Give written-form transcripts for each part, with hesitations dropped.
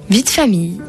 Vie de famille.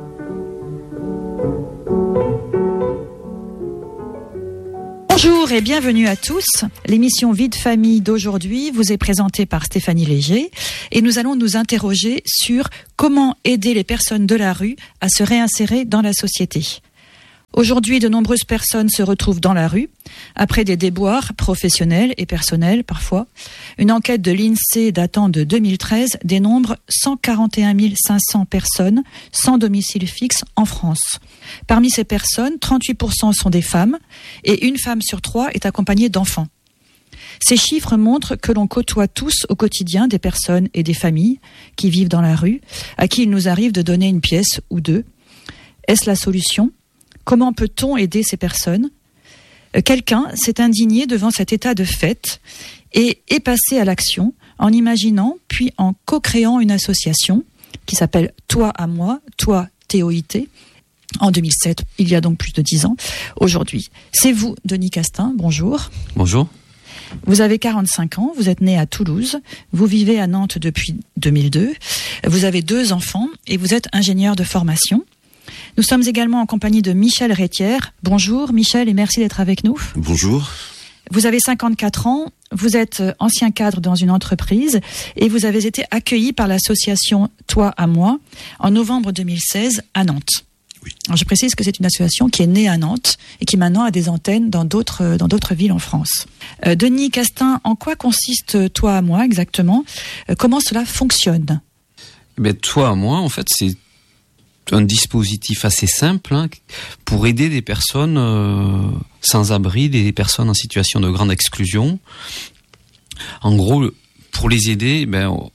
Bonjour et bienvenue à tous. L'émission Vie de famille d'aujourd'hui vous est présentée par Stéphanie Léger et nous allons nous interroger sur comment aider les personnes de la rue à se réinsérer dans la société. Aujourd'hui, de nombreuses personnes se retrouvent dans la rue, après des déboires professionnels et personnels parfois. Une enquête de l'INSEE datant de 2013 dénombre 141 500 personnes sans domicile fixe en France. Parmi ces personnes, 38% sont des femmes et une femme sur 3 est accompagnée d'enfants. Ces chiffres montrent que l'on côtoie tous au quotidien des personnes et des familles qui vivent dans la rue, à qui il nous arrive de donner une pièce ou deux. Est-ce la solution ? Comment peut-on aider ces personnes ? Quelqu'un s'est indigné devant cet état de fait et est passé à l'action en imaginant puis en co-créant une association qui s'appelle Toi à moi, Toi TOIT, en 2007, il y a donc plus de 10 ans aujourd'hui. C'est vous, Denis Castin, bonjour. Bonjour. Vous avez 45 ans, vous êtes né à Toulouse, vous vivez à Nantes depuis 2002, vous avez 2 enfants et vous êtes ingénieur de formation. Nous sommes également en compagnie de Michel Rétière. Bonjour Michel et merci d'être avec nous. Bonjour. Vous avez 54 ans, vous êtes ancien cadre dans une entreprise et vous avez été accueilli par l'association Toi à moi en novembre 2016 à Nantes. Oui. Alors je précise que c'est une association qui est née à Nantes et qui maintenant a des antennes dans d'autres villes en France. Denis Castin, en quoi consiste Toi à moi exactement ? Comment cela fonctionne ? Toi à moi, en fait, c'est un dispositif assez simple pour aider des personnes sans abri, des personnes en situation de grande exclusion. En gros, pour les aider,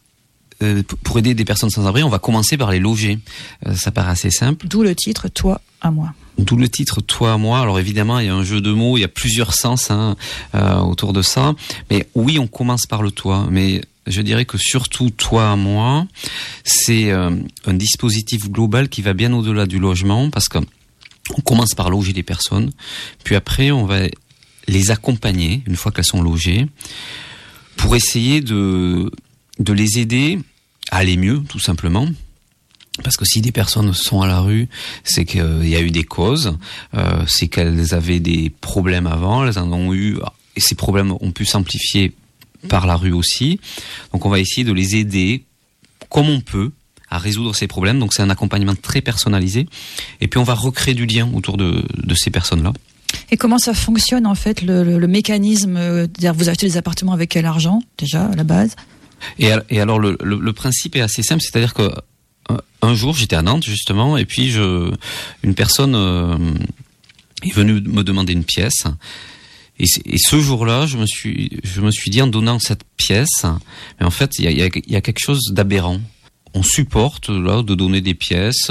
pour aider des personnes sans abri, on va commencer par les loger. Ça paraît assez simple. D'où le titre Toi à moi. D'où le titre Toi à moi. Alors évidemment, il y a un jeu de mots, il y a plusieurs sens autour de ça. Mais oui, on commence par le toi. Mais je dirais que surtout Toi à moi, c'est un dispositif global qui va bien au-delà du logement, parce qu'on commence par loger les personnes, puis après on va les accompagner une fois qu'elles sont logées, pour essayer de les aider à aller mieux, tout simplement. Parce que si des personnes sont à la rue, c'est qu'il y a eu des causes, c'est qu'elles avaient des problèmes avant, elles en ont eu, et ces problèmes ont pu s'amplifier par la rue aussi. Donc on va essayer de les aider comme on peut à résoudre ces problèmes. Donc c'est un accompagnement très personnalisé. Et puis on va recréer du lien autour de ces personnes-là. Et comment ça fonctionne en fait, le mécanisme, vous achetez des appartements avec quel argent déjà à la base ? Et alors le principe est assez simple, c'est-à-dire que un jour j'étais à Nantes justement, et puis une personne est venue me demander une pièce. Et ce jour-là, je me suis dit, en donnant cette pièce, mais en fait, il y a quelque chose d'aberrant. On supporte là de donner des pièces,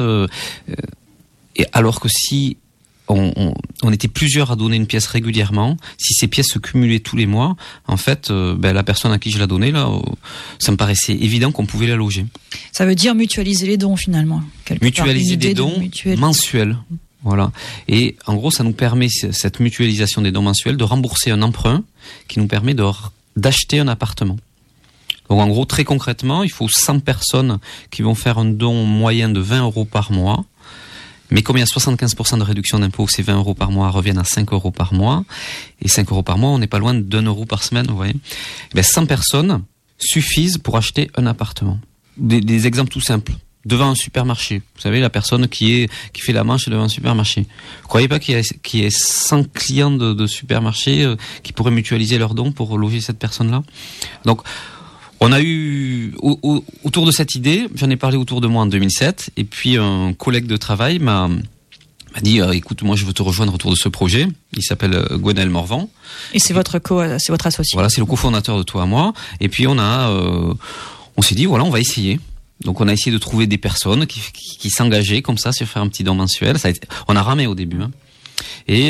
et alors que si on était plusieurs à donner une pièce régulièrement, si ces pièces se cumulaient tous les mois, en fait, la personne à qui je la donnais là, ça me paraissait évident qu'on pouvait la loger. Ça veut dire mutualiser les dons finalement. Mutualiser des dons mensuels. Voilà. Et en gros, ça nous permet, cette mutualisation des dons mensuels, de rembourser un emprunt qui nous permet d'acheter un appartement. Donc en gros, très concrètement, il faut 100 personnes qui vont faire un don moyen de 20 € par mois. Mais comme il y a 75% de réduction d'impôt, ces 20 € par mois reviennent à 5 € par mois. Et 5 € par mois, on n'est pas loin d'1 € par semaine, vous voyez. 100 personnes suffisent pour acheter un appartement. Des exemples tout simples. Devant un supermarché. Vous savez, la personne qui fait la manche devant un supermarché. Vous croyez pas qu'il y ait 100 clients de supermarché qui pourraient mutualiser leurs dons pour loger cette personne-là ? Donc, on a eu, autour de cette idée, j'en ai parlé autour de moi en 2007, et puis un collègue de travail m'a dit, écoute, moi je veux te rejoindre autour de ce projet. Il s'appelle Gwenaël Morvan. Et c'est votre associé. Voilà, c'est le cofondateur de Toi à moi. Et puis on s'est dit, voilà, on va essayer. Donc on a essayé de trouver des personnes qui s'engageaient comme ça sur faire un petit don mensuel. On a ramé au début. Et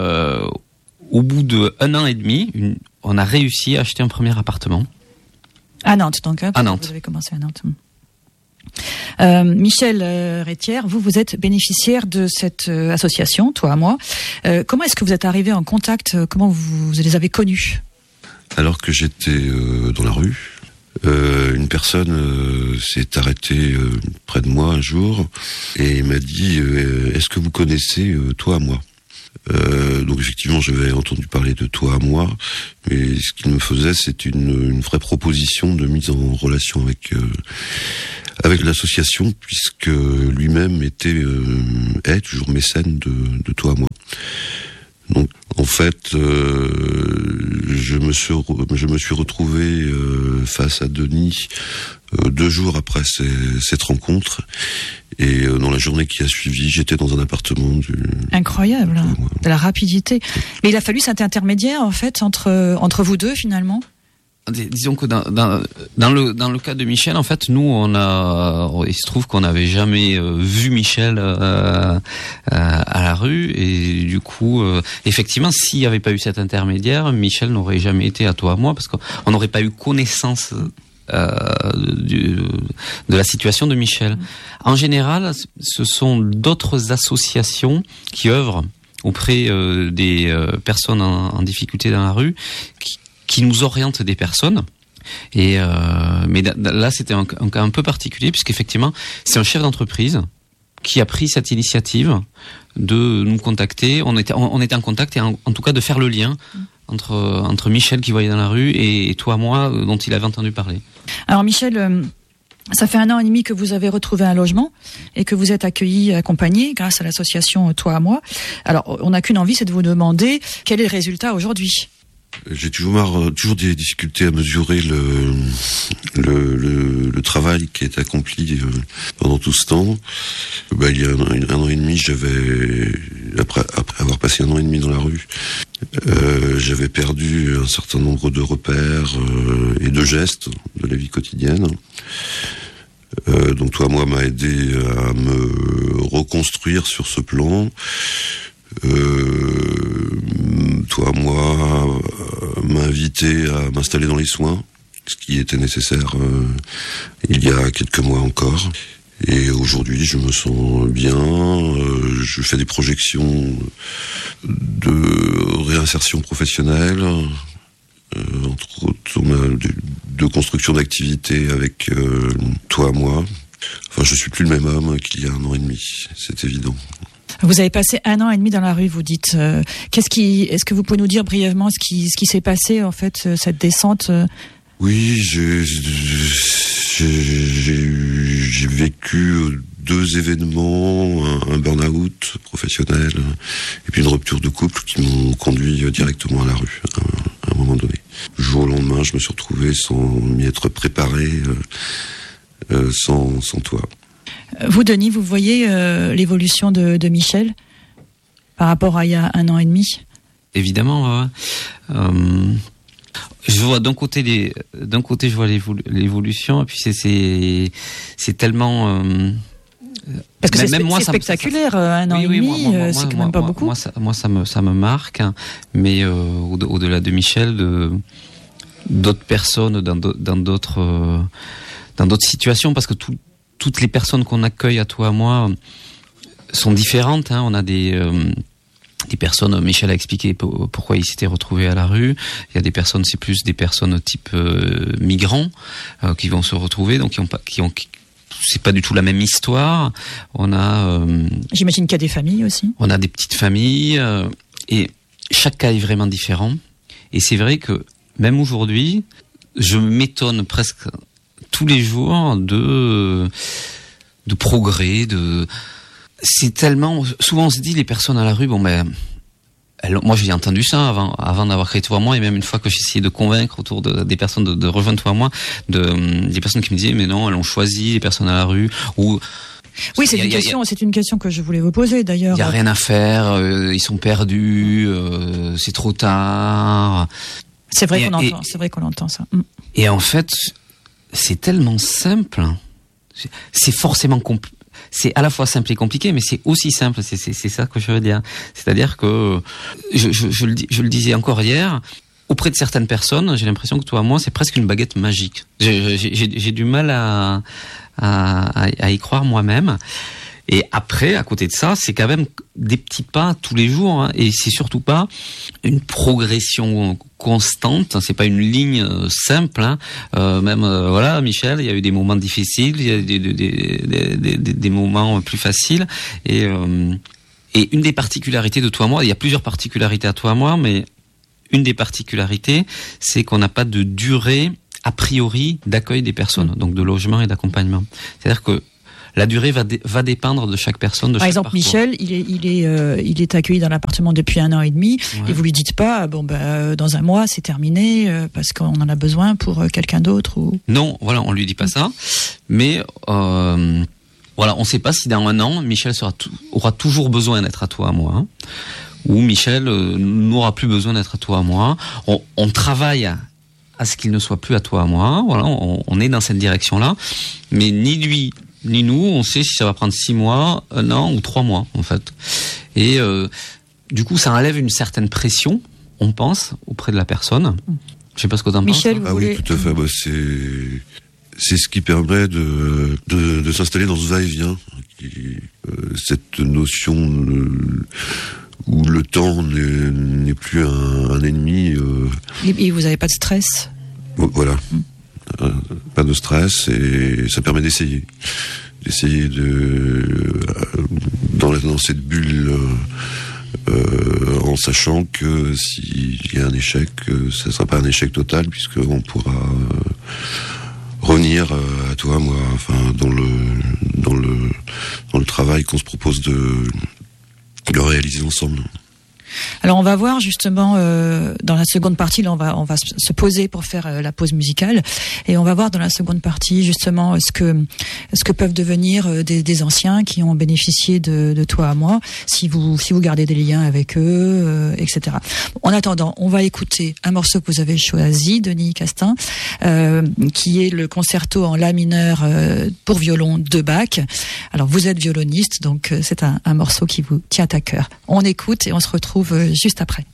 au bout d'1 an et demi, on a réussi à acheter un premier appartement. À Nantes, donc. À Nantes. Vous avez commencé à Nantes. Michel Rétière, vous êtes bénéficiaire de cette association, Toi à moi. Comment est-ce que vous êtes arrivé en contact ? Comment vous les avez connus ? Alors que j'étais dans la rue, Une personne s'est arrêtée près de moi un jour et m'a dit est-ce que vous connaissez Toi à moi? Donc effectivement, j'avais entendu parler de Toi à moi, mais ce qu'il me faisait, c'est une vraie proposition de mise en relation avec l'association, puisque lui-même est toujours mécène de Toi à moi. Donc en fait, je me suis retrouvé face à Denis 2 jours après cette rencontre, et dans la journée qui a suivi, j'étais dans un appartement incroyable, de la rapidité. Mais il a fallu cet intermédiaire en fait entre vous deux finalement. Disons que dans le cas de Michel, en fait, nous il se trouve qu'on n'avait jamais vu Michel à la rue, et du coup, effectivement, s'il n'y avait pas eu cet intermédiaire, Michel n'aurait jamais été à Toi à moi, parce qu'on n'aurait pas eu connaissance de la situation de Michel. En général, ce sont d'autres associations qui œuvrent auprès des personnes en difficulté dans la rue, qui nous orientent des personnes. Et mais là, c'était un cas un peu particulier, puisqu'effectivement, c'est un chef d'entreprise qui a pris cette initiative de nous contacter. On était en contact, et en tout cas de faire le lien entre Michel qui voyait dans la rue et Toi à moi, dont il avait entendu parler. Alors Michel, ça fait 1 an et demi que vous avez retrouvé un logement et que vous êtes accueilli, accompagné grâce à l'association Toi à moi. Alors on n'a qu'une envie, c'est de vous demander quel est le résultat aujourd'hui. J'ai toujours des difficultés à mesurer le travail qui est accompli pendant tout ce temps. Il y a un an et demi, après avoir passé 1 an et demi dans la rue, j'avais perdu un certain nombre de repères et de gestes de la vie quotidienne. Donc Toi à moi m'a aidé à me reconstruire sur ce plan. Toi à moi m'a invité à m'installer dans les soins, ce qui était nécessaire il y a quelques mois encore. Et aujourd'hui, je me sens bien. Je fais des projections de réinsertion professionnelle, entre autres de construction d'activités avec Toi à moi. Enfin, je suis plus le même homme qu'il y a 1 an et demi, c'est évident. Vous avez passé 1 an et demi dans la rue, vous dites. Est-ce que vous pouvez nous dire brièvement ce qui s'est passé, en fait, cette descente? Oui, j'ai vécu 2 événements, un burn-out professionnel et puis une rupture de couple qui m'ont conduit directement à la rue à un moment donné. Du jour au lendemain, je me suis retrouvé sans m'y être préparé, sans toi. Vous, Denis, vous voyez l'évolution de Michel par rapport à il y a 1 an et demi? Évidemment, je vois d'un côté je vois l'évolution, et puis c'est tellement parce que c'est spectaculaire, 1 an et demi, c'est quand même pas beaucoup. Moi, ça me marque, hein, mais au-delà de Michel, d'autres personnes dans d'autres situations, parce que toutes les personnes qu'on accueille à Toi à moi sont différentes, hein. On a des personnes, Michel a expliqué pourquoi il s'était retrouvé à la rue. Il y a des personnes, c'est plus des personnes type migrants qui vont se retrouver, donc c'est pas du tout la même histoire. On a j'imagine qu'il y a des familles aussi. On a des petites familles, et chaque cas est vraiment différent. Et c'est vrai que même aujourd'hui, je m'étonne presque tous les jours de progrès, c'est tellement, souvent on se dit, les personnes à la rue, moi j'ai entendu ça avant d'avoir créé Toi à moi, et même une fois que j'ai essayé de convaincre autour des personnes de rejoindre Toi à moi, des personnes qui me disaient mais non, elles ont choisi les personnes à la rue, ou oui, c'est une question que je voulais vous poser d'ailleurs. Il y a rien à faire, ils sont perdus, c'est trop tard. C'est vrai qu'on entend ça. Et en fait, c'est tellement simple, c'est forcément c'est à la fois simple et compliqué, mais c'est aussi simple, c'est ça que je veux dire. C'est-à-dire que, je le disais encore hier, auprès de certaines personnes, j'ai l'impression que Toi à moi, c'est presque une baguette magique. J'ai du mal à y croire moi-même. Et après, à côté de ça, c'est quand même des petits pas tous les jours, hein, et c'est surtout pas une progression constante. C'est pas une ligne simple. Hein. Voilà, Michel, il y a eu des moments difficiles, il y a des moments plus faciles, et une des particularités de Toi à moi, il y a plusieurs particularités à Toi à moi, mais une des particularités, c'est qu'on n'a pas de durée a priori d'accueil des personnes, donc de logement et d'accompagnement. C'est-à-dire que la durée va dépendre de chaque personne, de chaque parcours. Par exemple, Michel, il est accueilli dans l'appartement depuis 1 an et demi, et vous lui dites pas, dans un mois c'est terminé parce qu'on en a besoin pour quelqu'un d'autre ou. Non, voilà, on lui dit pas ça, mais voilà, on sait pas si dans 1 an Michel aura toujours besoin d'être à Toi à moi, hein, ou Michel n'aura plus besoin d'être à Toi à moi. On travaille à ce qu'il ne soit plus à Toi à moi. Voilà, on est dans cette direction-là, mais ni lui ni nous, on sait si ça va prendre 6 mois, 1 an ou 3 mois, en fait. Et du coup, ça enlève une certaine pression, on pense, auprès de la personne. Je sais pas ce que t'en penses. Michel, oui, tout à fait. C'est ce qui permet de s'installer dans ce va-et-vient. Cette notion où le temps n'est plus un ennemi. Et vous n'avez pas de stress. Voilà. Pas de stress, et ça permet d'essayer dans cette bulle, en sachant que s'il y a un échec, ça ne sera pas un échec total, puisqu'on pourra revenir à Toi, moi, enfin dans le travail qu'on se propose de réaliser ensemble. Alors on va voir justement dans la seconde partie, là on va se poser pour faire la pause musicale, et on va voir dans la seconde partie justement ce que peuvent devenir des anciens qui ont bénéficié de Toi à moi, si vous gardez des liens avec eux, etc. En attendant, on va écouter un morceau que vous avez choisi, Denis Castin, qui est le concerto en la mineur pour violon de Bach. Alors vous êtes violoniste, donc c'est un morceau qui vous tient à cœur. On écoute et on se retrouve juste après.